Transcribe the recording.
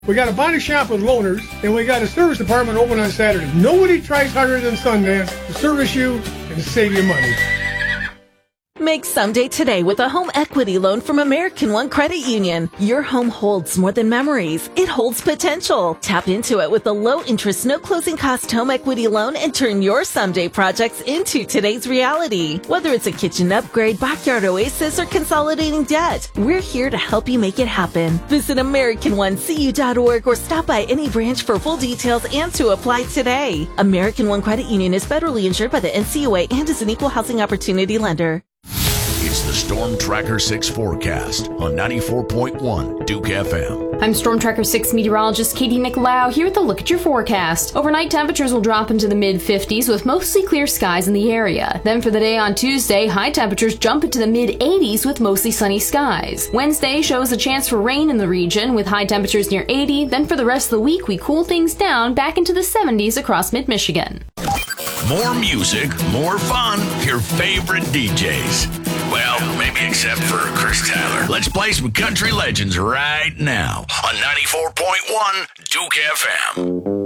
We got a body shop with loaners, and we got a service department open on Saturday. Nobody tries harder than Sundance to service you and to save you money. Make someday today with a home equity loan from American One Credit Union. Your home holds more than memories. It holds potential. Tap into it with a low-interest, no-closing-cost home equity loan and turn your someday projects into today's reality. Whether it's a kitchen upgrade, backyard oasis, or consolidating debt, we're here to help you make it happen. Visit AmericanOneCU.org or stop by any branch for full details and to apply today. American One Credit Union is federally insured by the NCUA and is an equal housing opportunity lender. It's the Storm Tracker 6 forecast on 94.1 Duke FM. I'm Storm Tracker 6 meteorologist Katie McLeod here with a look at your forecast. Overnight temperatures will drop into the mid-50s with mostly clear skies in the area. Then for the day on Tuesday, high temperatures jump into the mid-80s with mostly sunny skies. Wednesday shows a chance for rain in the region with high temperatures near 80. Then for the rest of the week, we cool things down back into the 70s across mid-Michigan. More music, more fun, your favorite DJs. Well, maybe except for Chris Tyler. Let's play some country legends right now on 94.1 Duke FM.